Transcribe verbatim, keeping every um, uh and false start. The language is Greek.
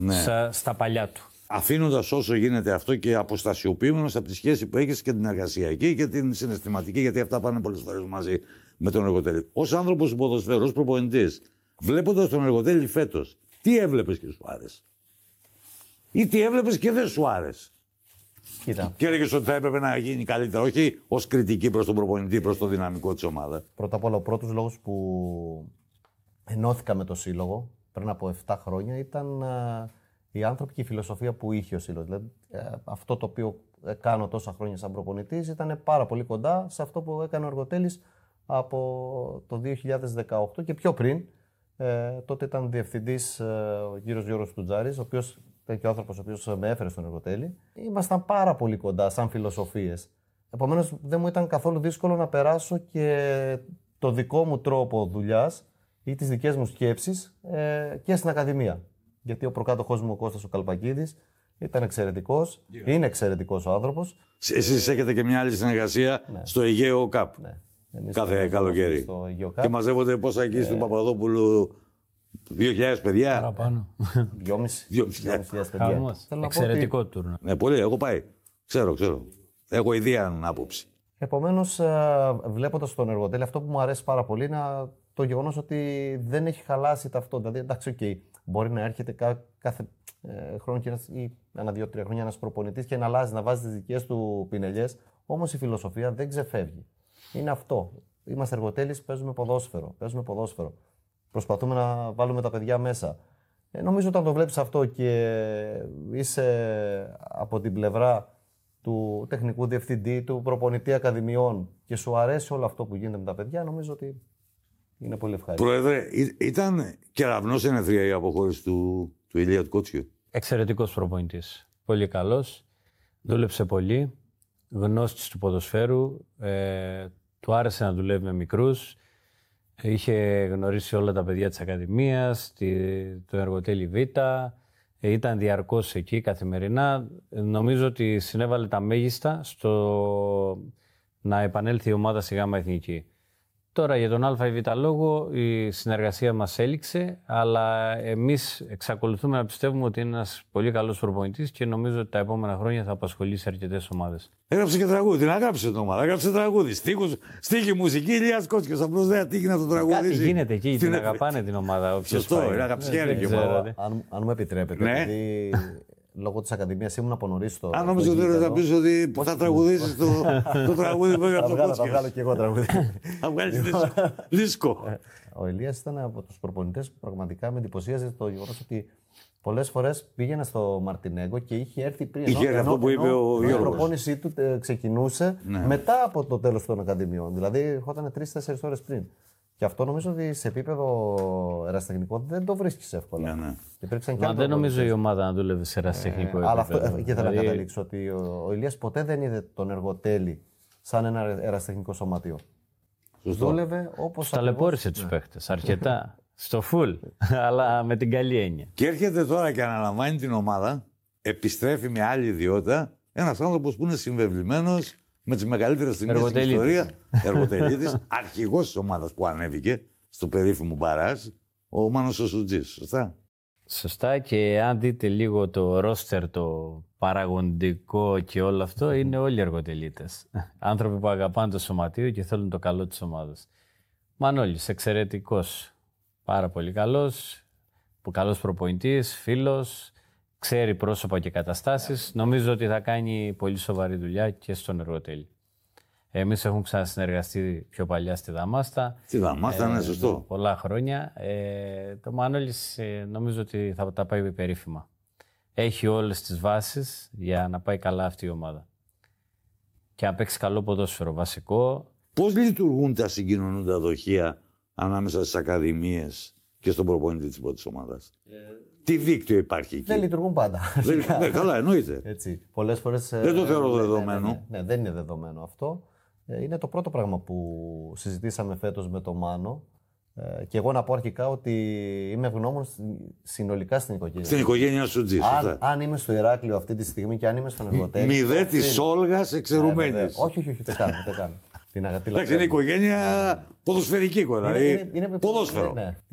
ναι. στα, στα παλιά του. Αφήνοντας όσο γίνεται αυτό και αποστασιοποιούμενος από τη σχέση που έχεις και την εργασιακή και την συναισθηματική, γιατί αυτά πάνε πολλές φορές μαζί με τον Εργοτέλη. Ως άνθρωπος του ποδοσφαίρου, ως προπονητής, βλέποντας τον Εργοτέλη φέτος, τι έβλεπες και σου άρεσε? Ή τι έβλεπες και δεν σου άρεσε? Κοίτα. Και έλεγες ότι θα έπρεπε να γίνει καλύτερα, όχι ως κριτική προς τον προπονητή, προς το δυναμικό της ομάδας. Πρώτα απ' όλα, ο πρώτος λόγος που ενώθηκα με το σύλλογο πριν από επτά χρόνια ήταν α, οι άνθρωποι και η φιλοσοφία που είχε ο σύλλογος. Δηλαδή, ε, αυτό το οποίο κάνω τόσα χρόνια σαν προπονητής ήταν πάρα πολύ κοντά σε αυτό που έκανε ο Εργοτέλης από το δύο χιλιάδες δεκαοκτώ και πιο πριν. Ε, τότε ήταν διευθυντής ε, ο κύριος Γιώργος Τουτζάρης, ο οποίος ήταν και ο άνθρωπος ο οποίος με έφερε στον Εργοτέλη. Ήμασταν πάρα πολύ κοντά σαν φιλοσοφίες. Επομένως, δεν μου ήταν καθόλου δύσκολο να περάσω και το δικό μου τρόπο δουλειάς ή τις δικές μου σκέψεις ε, και στην Ακαδημία. Γιατί ο προκάτοχός μου, ο Κώστας ο Καλπακίδης, ήταν εξαιρετικός, yeah. είναι εξαιρετικός ο άνθρωπος. Εσείς έχετε και μια άλλη συνεργασία ναι. στο Αιγαίο Cup. Ναι. Εμείς κάθε καλοκαίρι. Και μαζεύονται πόσα εκεί ε... στον Παπαδόπουλου, δύο χιλιάδες παιδιά. Παραπάνω. δυόμισι χιλιάδες παιδιά. Εξαιρετικό ότι... τουρνο. Ναι, πολύ, έχω πάει. Ξέρω, ξέρω. Έχω ιδία άποψη. Επομένως, βλέποντας τον Εργοτέλη, αυτό που μου αρέσει πάρα πολύ είναι το γεγονός ότι δεν έχει χαλάσει ταυτότητα. Δηλαδή, εντάξει, okay, μπορεί να έρχεται κά, κάθε ε, χρόνο και ένας, ή ένα, δύο, τρία χρόνια ένας προπονητής και να αλλάζει, να βάζει τις δικές του πινελιές. Όμως η φιλοσοφία δεν ξεφεύγει. Είναι αυτό. Είμαστε Εργοτέλης, παίζουμε ποδόσφαιρο. Παίζουμε ποδόσφαιρο. Προσπαθούμε να βάλουμε τα παιδιά μέσα. Ε, νομίζω όταν το βλέπεις αυτό και είσαι από την πλευρά του τεχνικού διευθυντή, του προπονητή ακαδημιών και σου αρέσει όλο αυτό που γίνεται με τα παιδιά, νομίζω ότι είναι πολύ ευχάριστο. Πρόεδρε, ήταν κεραυνός ενεθρία η αποχώρηση του, του Ηλία του Κότσιου. Εξαιρετικός προπονητής. Πολύ καλός. Δούλεψε πολύ. Γνώστης του ποδοσφαίρου. Ε, του άρεσε να δουλεύει με μικρούς. Είχε γνωρίσει όλα τα παιδιά της Ακαδημίας, τη, το Εργοτέλη Β. Ήταν διαρκώς εκεί καθημερινά. Νομίζω ότι συνέβαλε τα μέγιστα στο να επανέλθει η ομάδα στη Γάμα Εθνική. Τώρα για τον Α ή Β λόγο η συνεργασία μας έληξε, αλλά εμείς εξακολουθούμε να πιστεύουμε ότι είναι ένας πολύ καλός προπονητής και νομίζω ότι τα επόμενα χρόνια θα απασχολήσει αρκετές ομάδες. Έγραψε και τραγούδι, την αγράψε την ομάδα. Έγραψε τραγούδι. Στίχους, στίχη, μουσική, Ηλίας Κότσιος. Απλώς δεν τύχει να το τραγουδίσει. Κάτι γίνεται εκεί, την αγαπάνε την ομάδα. Σωστό, είναι αγαπησιάρη και ομάδα. Αν, αν μου επιτρέπετε, ναι. επειδή λόγω της Ακαδημίας ήμουν από νωρίς στο. Αν νομίζω ότι θα πεις ότι θα τραγουδήσεις το, το τραγούδι που έγραψε ο Κότσιος. Θα βγάλω και εγώ τραγούδι. Θα βγάλεις δίσκο. Ο Ηλίας ήταν από τους προπονητές που πραγματικά με εντυπωσίαζε το γεγονός ότι πολλές φορές πήγαινε στο Μαρτινέγκο και είχε έρθει πριν. Είχε έρθει αυτό που είπε ο Γιώργος. Η προπόνησή του ξεκινούσε ναι. μετά από το τέλος των Ακαδημιών. Δηλαδή, ερχόταν τρεις-τέσσερις ώρες πριν. Και αυτό νομίζω ότι σε επίπεδο ερασιτεχνικό δεν το βρίσκεις εύκολα. Ναι, ναι. Μα δεν νομίζω η ομάδα να δούλευε σε ερασιτεχνικό επίπεδο. Αλλά αυτό και ήθελα δηλαδή... να καταλήξω ότι ο, ο Ηλίας ποτέ δεν είδε τον Εργοτέλη σαν ένα ερασιτεχνικό σωματείο. Σωστό. Δούλευε όπως. Ταλαιπώρησε τους παίχτες αρκετά. Στο full, αλλά με την καλή έννοια. Και έρχεται τώρα και αναλαμβάνει την ομάδα, επιστρέφει με άλλη ιδιότητα, ένας άνθρωπος που είναι συμβεβλημένος με τις μεγαλύτερες στιγμές στην ιστορία. Εργοτελίτης, αρχηγός της ομάδας που ανέβηκε στο περίφημο Μπαράζ, ο Μάνος ο Σουτζής. Σωστά. Σωστά, και αν δείτε λίγο το ρόστερ, το παραγωγικό και όλο αυτό, είναι όλοι εργοτελίτες. Άνθρωποι που αγαπάνε το σωματείο και θέλουν το καλό της ομάδας. Μανώλης, εξαιρετικός. Πάρα πολύ καλός, καλός προπονητής, φίλος, ξέρει πρόσωπα και καταστάσεις. Νομίζω ότι θα κάνει πολύ σοβαρή δουλειά και στον Εργοτέλη. Εμείς έχουμε ξανασυνεργαστεί πιο παλιά στη Δαμάστα. Στη Δαμάστα, ε, ναι, σωστό. Πολλά χρόνια. Ε, το Μανώλης ε, νομίζω ότι θα τα πάει περίφημα. Έχει όλες τις βάσεις για να πάει καλά αυτή η ομάδα. Και να παίξει καλό ποδόσφαιρο βασικό. Πώς λειτουργούν τα συγκοινωνούντα δοχεία ανάμεσα στις ακαδημίες και στον προπονητή της πρώτης ομάδας? Ε, Τι δίκτυο υπάρχει εκεί? Δεν λειτουργούν πάντα. Ναι, καλά, εννοείται. Έτσι. Πολλές φορές, δεν το θεωρώ ναι, δεδομένο. Ναι, ναι, ναι, δεν είναι δεδομένο αυτό. Είναι το πρώτο πράγμα που συζητήσαμε φέτος με τον Μάνο. Και εγώ να πω αρχικά ότι είμαι ευγνώμων συνολικά στην οικογένεια. Στην οικογένεια Σουτζή. Αν, αν είμαι στο Ηράκλειο αυτή τη στιγμή και αν είμαι στον Εργοτέλη. Μηδέ τη Όλγα εξαιρουμένη. Όχι, όχι, όχι, δεν κάνω. Δεν κάνω. Εντάξει, είναι οικογένεια ποδοσφαιρική, δηλαδή. Ποδόσφαιρο.